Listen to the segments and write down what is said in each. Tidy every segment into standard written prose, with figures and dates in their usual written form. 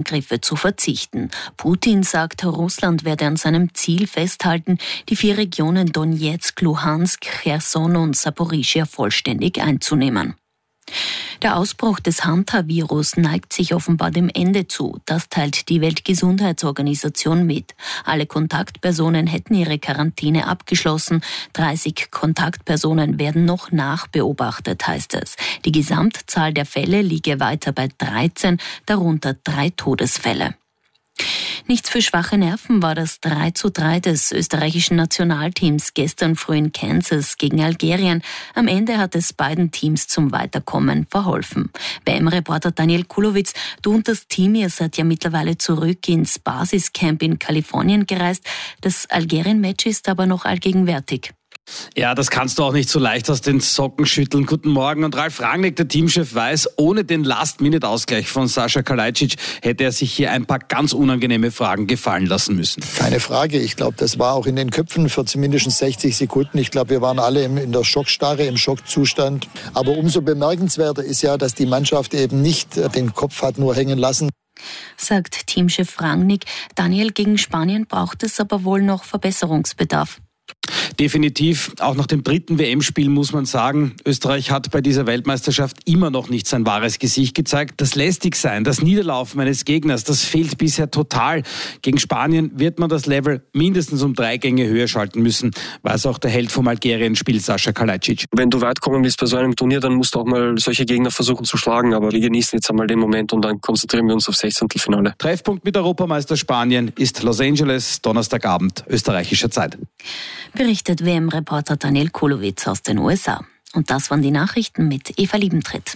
Luftangriffe zu verzichten. Putin sagt, Russland werde an seinem Ziel festhalten, die 4 Regionen Donetsk, Luhansk, Cherson und Saporischschja vollständig einzunehmen. Der Ausbruch des Hanta-Virus neigt sich offenbar dem Ende zu. Das teilt die Weltgesundheitsorganisation mit. Alle Kontaktpersonen hätten ihre Quarantäne abgeschlossen. 30 Kontaktpersonen werden noch nachbeobachtet, heißt es. Die Gesamtzahl der Fälle liege weiter bei 13, darunter 3 Todesfälle. Nichts für schwache Nerven war das 3:3 des österreichischen Nationalteams gestern früh in Kansas gegen Algerien. Am Ende hat es beiden Teams zum Weiterkommen verholfen. WM-Reporter Daniel Kulowitz, du und das Team, ihr seid ja mittlerweile zurück ins Basiscamp in Kalifornien gereist. Das Algerien-Match ist aber noch allgegenwärtig. Ja, das kannst du auch nicht so leicht aus den Socken schütteln. Guten Morgen. Und Ralf Rangnick, der Teamchef, weiß, ohne den Last-Minute-Ausgleich von Sascha Kalajdzic hätte er sich hier ein paar ganz unangenehme Fragen gefallen lassen müssen. Keine Frage. Ich glaube, das war auch in den Köpfen für zumindest 60 Sekunden. Ich glaube, wir waren alle in der Schockstarre, im Schockzustand. Aber umso bemerkenswerter ist ja, dass die Mannschaft eben nicht den Kopf hat nur hängen lassen, sagt Teamchef Rangnick. Daniel, gegen Spanien braucht es aber wohl noch Verbesserungsbedarf. Definitiv. Auch nach dem 3. WM-Spiel muss man sagen, Österreich hat bei dieser Weltmeisterschaft immer noch nicht sein wahres Gesicht gezeigt. Das Lästigsein, das Niederlaufen eines Gegners, das fehlt bisher total. Gegen Spanien wird man das Level mindestens um 3 Gänge höher schalten müssen, weiß auch der Held vom Algerien-Spiel, Sascha Kalajdzic. Wenn du weit kommen willst bei so einem Turnier, dann musst du auch mal solche Gegner versuchen zu schlagen. Aber wir genießen jetzt einmal den Moment und dann konzentrieren wir uns auf 16. Treffpunkt mit Europameister Spanien ist Los Angeles, Donnerstagabend, österreichischer Zeit. Berichtet WM-Reporter Daniel Kulowitz aus den USA. Und das waren die Nachrichten mit Eva Liebentritt.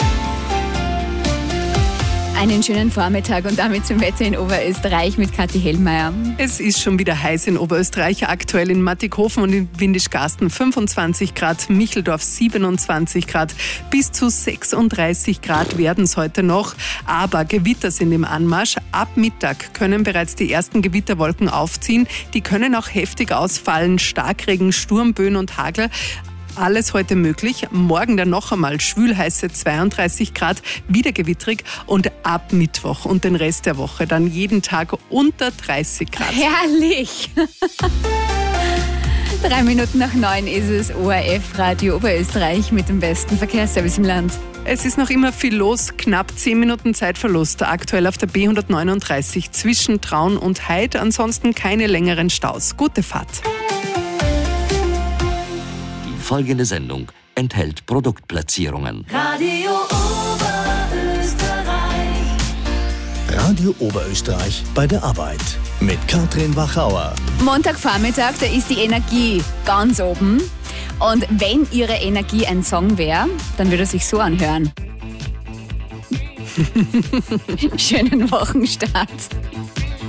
Einen schönen Vormittag und damit zum Wetter in Oberösterreich mit Kathi Hellmeier. Es ist schon wieder heiß in Oberösterreich, aktuell in Mattighofen und in Windischgarsten 25 Grad, Micheldorf 27 Grad, bis zu 36 Grad werden es heute noch. Aber Gewitter sind im Anmarsch. Ab Mittag können bereits die ersten Gewitterwolken aufziehen. Die können auch heftig ausfallen, Starkregen, Sturmböen und Hagel. Alles heute möglich. Morgen dann noch einmal schwülheiße 32 Grad, wieder gewittrig und ab Mittwoch und den Rest der Woche dann jeden Tag unter 30 Grad. Herrlich! 8:03 ist es, ORF Radio Oberösterreich mit dem besten Verkehrsservice im Land. Es ist noch immer viel los, knapp 10 Minuten Zeitverlust, aktuell auf der B139 zwischen Traun und Heid, ansonsten keine längeren Staus. Gute Fahrt. Folgende Sendung enthält Produktplatzierungen. Radio Oberösterreich. Radio Oberösterreich bei der Arbeit mit Katrin Wachauer. Montagvormittag, da ist die Energie ganz oben. Und wenn Ihre Energie ein Song wäre, dann würde er sich so anhören. Schönen Wochenstart.